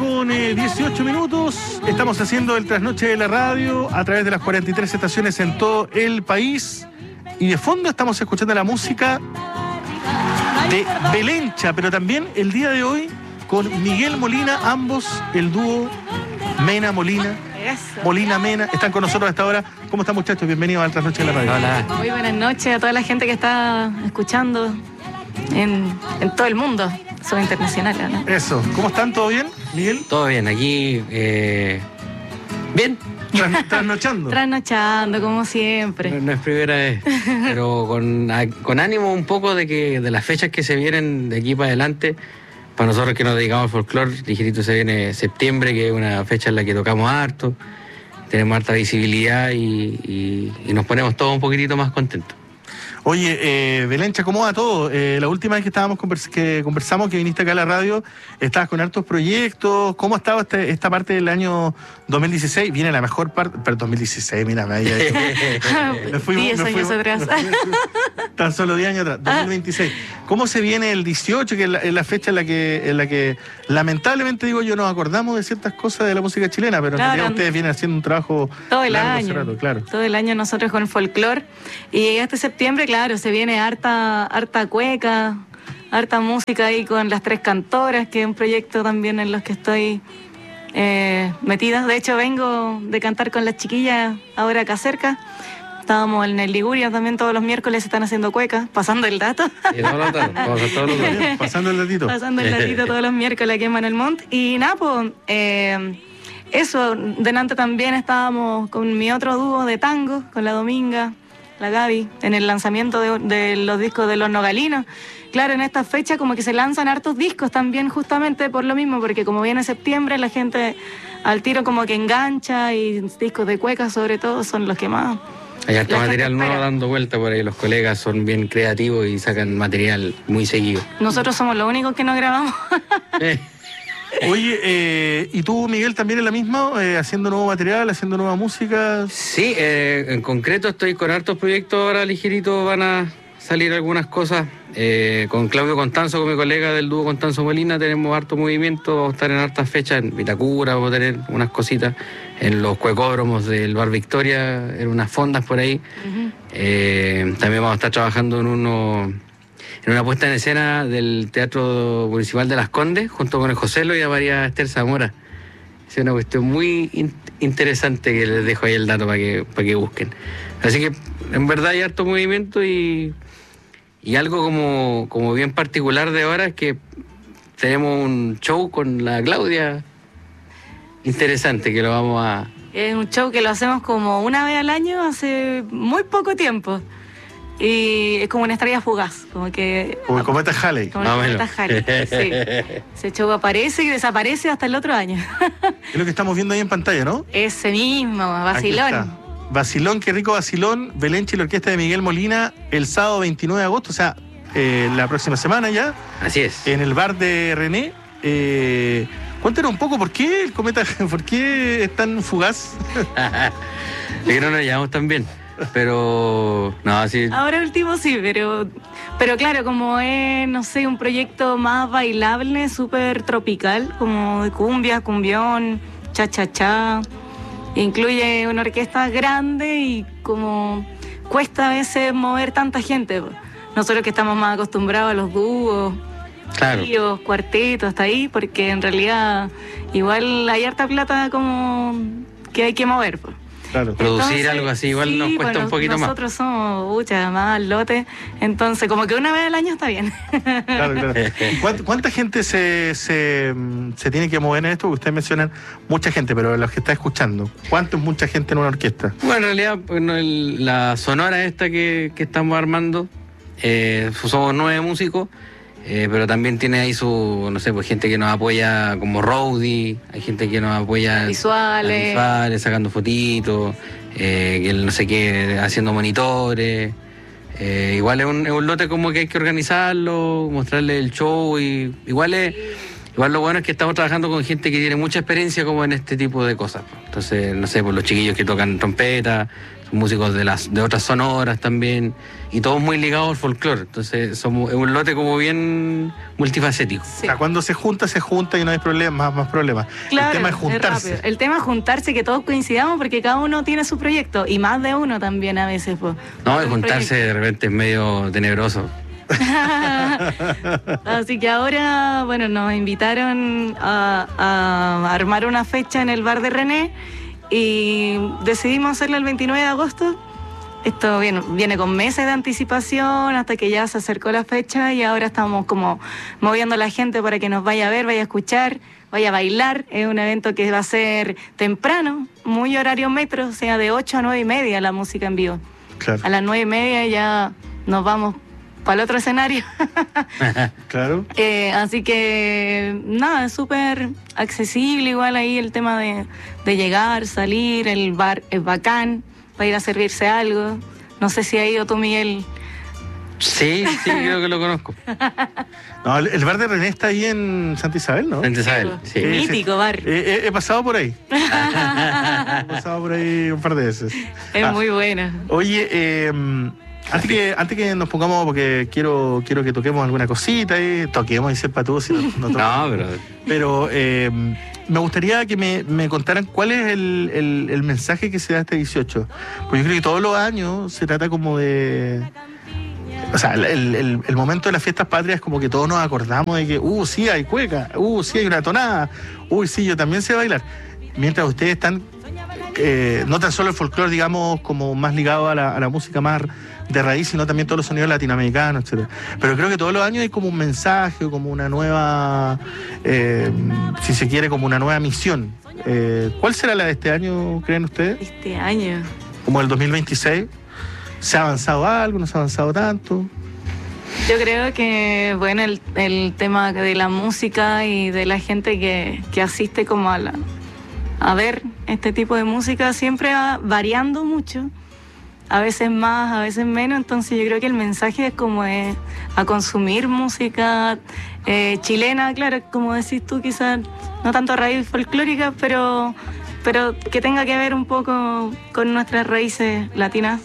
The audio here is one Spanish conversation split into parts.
8:18. Estamos haciendo el trasnoche de la radio a través de las 43 estaciones en todo el país. Y de fondo estamos escuchando la música de Belencha, pero también el día de hoy con Miguel Molina, ambos el dúo Mena-Molina. Molina-Mena, están con nosotros a esta hora. ¿Cómo están, muchachos? Bienvenidos al trasnoche de la radio. Hola. Muy buenas noches a toda la gente que está escuchando en todo el mundo. Soy internacional, ¿no? Eso. ¿Cómo están? ¿Todo bien, Miguel? Todo bien, aquí bien. Trasnochando. Trasnochando, como siempre. No es primera vez, pero con ánimo un poco de las fechas que se vienen de aquí para adelante. Para nosotros que nos dedicamos al folclore, ligerito se viene septiembre, que es una fecha en la que tocamos harto, tenemos harta visibilidad y nos ponemos todos un poquitito más contentos. Oye, Belencha, ¿cómo va todo? La última vez que conversamos, que viniste acá a la radio, estabas con hartos proyectos. ¿Cómo ha estado esta parte del año 2016? Viene la mejor parte, pero 2016, mira, me 10 años atrás. Tan solo 10 años atrás, 2026. ¿Cómo se viene el 18, que es la fecha en la que lamentablemente, digo yo, nos acordamos de ciertas cosas de la música chilena, pero claro, en realidad ustedes vienen haciendo un trabajo todo el largo, año, rato, claro. Todo el año nosotros con folclore. Y este septiembre, claro, se viene harta cueca, harta música ahí con Las Tres Cantoras, que es un proyecto también en los que estoy metida. De hecho, vengo de cantar con las chiquillas ahora acá cerca. Estábamos en el Liguria también, todos los miércoles están haciendo cuecas, pasando el dato. Pasando el datito. Pasando el datito todos los miércoles aquí en Manuel Montt. Y nada, pues, eso, delante también estábamos con mi otro dúo de tango, con la Dominga, la Gaby, en el lanzamiento de los discos de Los Nogalinos. Claro, en esta fecha como que se lanzan hartos discos también justamente por lo mismo, porque como viene septiembre la gente al tiro como que engancha y discos de cuecas sobre todo son los que más... Hay harto material nuevo dando vuelta por ahí, los colegas son bien creativos y sacan material muy seguido. Nosotros somos los únicos que no grabamos. Oye, ¿y tú, Miguel, también en la misma, haciendo nuevo material, haciendo nueva música? Sí, en concreto estoy con hartos proyectos ahora, ligerito van a salir algunas cosas. Con Claudio Constanzo, con mi colega del dúo Constanzo Molina, tenemos harto movimiento, vamos a estar en hartas fechas, en Vitacura, vamos a tener unas cositas, en los cuecódromos del Bar Victoria, en unas fondas por ahí. Uh-huh. También vamos a estar trabajando en una puesta en escena del Teatro Municipal de Las Condes, junto con el Joselo y a María Esther Zamora. Es una cuestión muy interesante que les dejo ahí el dato para que busquen. Así que, en verdad, hay harto movimiento y algo como bien particular de ahora es que tenemos un show con la Claudia interesante que lo vamos a... Es un show que lo hacemos como una vez al año hace muy poco tiempo. Y es como una estrella fugaz, como que... Como el cometa Halley. Como el cometa Halley, sí. Ese show aparece y desaparece hasta el otro año. Es lo que estamos viendo ahí en pantalla, ¿no? Ese mismo, vacilón. Vacilón, qué rico vacilón. Belencha y la orquesta de Miguel Molina, el sábado 29 de agosto, o sea, la próxima semana ya. Así es. En el bar de René. Cuéntanos un poco, ¿por qué el cometa, por qué es tan fugaz? Es que no nos llevamos tan bien. Pero no, así. Ahora último sí, pero claro, como es, no sé, un proyecto más bailable, súper tropical, como de cumbia, cumbión, cha-cha-cha. Incluye una orquesta grande y como cuesta a veces mover tanta gente. Nosotros que estamos más acostumbrados a los dúos, claro, tríos, cuartetos, hasta ahí, porque en realidad igual hay harta plata como que hay que mover. Claro. Producir entonces, algo así igual sí, nos cuesta un poquito más. Nosotros somos más lote, entonces como que una vez al año está bien. Claro. ¿Cuánta gente se tiene que mover en esto? Porque ustedes mencionan mucha gente, pero los que está escuchando, ¿cuánto es mucha gente en una orquesta? Bueno, en realidad la sonora esta que estamos armando, somos 9 músicos, pero también tiene ahí su, no sé, pues gente que nos apoya como roadie, hay gente que nos apoya visuales, sacando fotitos, que no sé qué, haciendo monitores. Igual es un lote como que hay que organizarlo, mostrarle el show y igual lo bueno es que estamos trabajando con gente que tiene mucha experiencia como en este tipo de cosas. Entonces, no sé, pues los chiquillos que tocan trompeta, músicos de otras sonoras también, y todos muy ligados al folclore. Entonces es un lote como bien multifacético. Sí. O sea, cuando se junta y no hay problemas, más problemas. Claro, el tema es juntarse. rápido. El tema es juntarse, que todos coincidamos, porque cada uno tiene su proyecto, y más de uno también a veces. Pues. No, juntarse de repente es medio tenebroso. Así que ahora, bueno, nos invitaron a armar una fecha en el bar de René y decidimos hacerlo el 29 de agosto. Esto viene con meses de anticipación hasta que ya se acercó la fecha y ahora estamos como moviendo a la gente para que nos vaya a ver, vaya a escuchar, vaya a bailar. Es un evento que va a ser temprano, muy horario metro, o sea, de 8 a 9 y media la música en vivo. Claro. A las 9 y media ya nos vamos para el otro escenario. Claro. Así que nada, es súper accesible igual ahí el tema de llegar, salir, el bar es bacán para ir a servirse algo. No sé si ha ido tú, Miguel. Sí, creo que lo conozco. No, el bar de René está ahí en Santa Isabel, ¿no? Santa Isabel, sí. Mítico bar. He pasado por ahí. He pasado por ahí un par de veces. Es muy buena. Oye, antes que nos pongamos, porque quiero que toquemos alguna cosita, toquemos y sepa tú si no pero me gustaría que me contaran cuál es el mensaje que se da este 18. Porque yo creo que todos los años se trata como de... O sea, el momento de las fiestas patrias es como que todos nos acordamos de que, sí hay cueca, sí hay una tonada, sí, yo también sé bailar. Mientras ustedes están, no tan solo el folclore, digamos, como más ligado a la música más de raíz, sino también todos los sonidos latinoamericanos, etcétera. Pero creo que todos los años hay como un mensaje, como una nueva, si se quiere, como una nueva misión. ¿Cuál será la de este año, creen ustedes? Este año. Como el 2026. ¿Se ha avanzado algo? ¿No se ha avanzado tanto? Yo creo que, bueno, el tema de la música y de la gente que asiste como a ver este tipo de música siempre va variando mucho. A veces más, a veces menos. Entonces yo creo que el mensaje es como a consumir música chilena, claro, como decís tú, quizás no tanto raíz folclórica, pero que tenga que ver un poco con nuestras raíces latinas.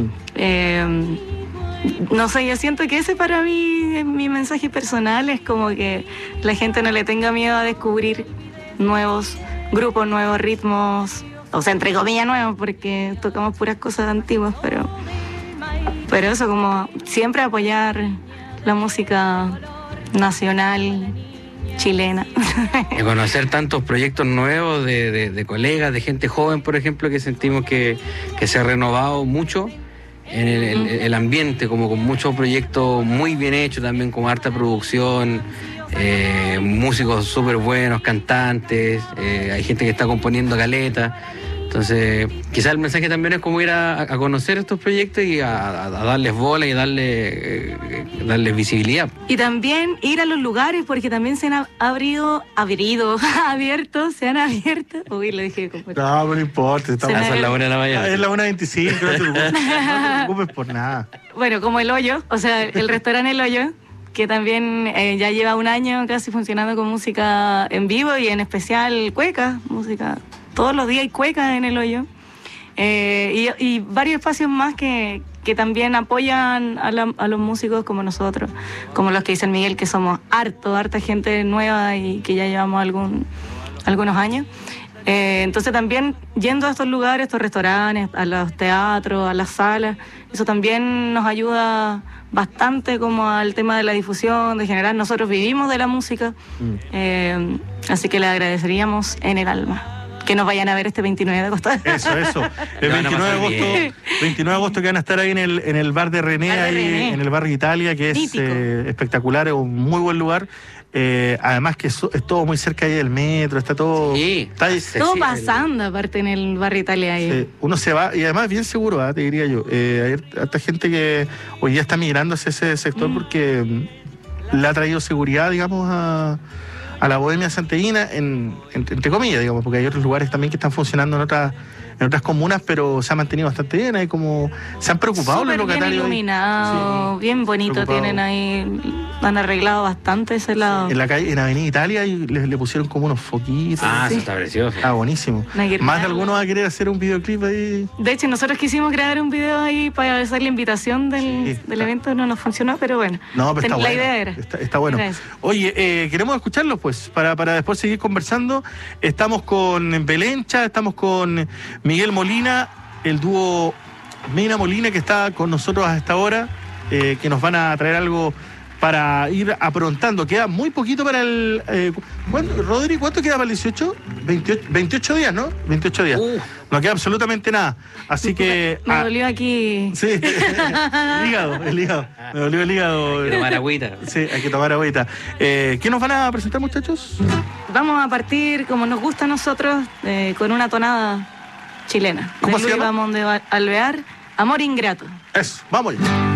No sé, yo siento que ese para mí, mi mensaje personal, es como que la gente no le tenga miedo a descubrir nuevos grupos, nuevos ritmos, o sea, entre comillas nuevos, porque tocamos puras cosas antiguas, pero eso, como siempre apoyar la música nacional chilena. De conocer tantos proyectos nuevos de colegas, de gente joven, por ejemplo, que sentimos que se ha renovado mucho en el ambiente, como con muchos proyectos muy bien hechos también, con harta producción, músicos súper buenos, cantantes, hay gente que está componiendo caleta. Entonces, quizás el mensaje también es como ir a conocer estos proyectos y a darles bola y darles visibilidad. Y también ir a los lugares, porque también se han abierto. Uy, lo dije como... No, no importa. Son las 1 de la mañana. Es la 1:25, no te preocupes por nada. Bueno, como El Hoyo, o sea, el restaurante El Hoyo, que también ya lleva un año casi funcionando con música en vivo y en especial cueca, música... Todos los días hay cueca en El Hoyo. Y varios espacios más que también apoyan a los músicos como nosotros, como los que dice el Miguel, que somos harta gente nueva y que ya llevamos algunos años. Entonces también yendo a estos lugares, estos restaurantes, a los teatros, a las salas, eso también nos ayuda bastante como al tema de la difusión, de generar. Nosotros vivimos de la música, así que le agradeceríamos en el alma que nos vayan a ver este 29 de agosto. Eso. El 29 de agosto que van a estar ahí en el bar de René, en el barrio Italia, que es espectacular, es un muy buen lugar. Además que es todo muy cerca ahí del metro, está todo... Sí, todo pasando aparte en el barrio Italia ahí. Sí, uno se va, y además bien seguro, te diría yo. Hay harta gente que hoy día está migrando hacia ese sector porque le ha traído seguridad, digamos, a a la bohemia santiaguina, entre comillas, digamos, porque hay otros lugares también que están funcionando en otras comunas, pero se ha mantenido bastante bien. Hay como se han preocupado los locatarios. Bien iluminado, sí, bien bonito tienen ahí, han arreglado bastante ese lado. En la calle, en Avenida Italia, y le pusieron como unos foquitos. Sí, eso está precioso. Está buenísimo. Más de alguno va a querer hacer un videoclip ahí. De hecho, nosotros quisimos grabar un video ahí para hacer la invitación del evento, no nos funcionó, pero bueno. No, pero está la bueno. idea era. Está bueno. Oye, queremos escucharlos, pues, para después seguir conversando. Estamos con Belencha, estamos con Miguel Molina, el dúo Mina Molina, que está con nosotros a esta hora, que nos van a traer algo para ir aprontando. Queda muy poquito para el... Rodri, ¿cuánto queda para el 18? 28 días, ¿no? 28 días. No queda absolutamente nada. Así que... Me dolió aquí. Sí, el hígado. Me dolió el hígado. Hay que tomar agüita. Sí, hay que tomar agüita. ¿Qué nos van a presentar, muchachos? Vamos a partir, como nos gusta a nosotros, con una tonada chilena. ¿Cómo se llama? Vamos de Alvear, Amor Ingrato. Eso, vamos ya.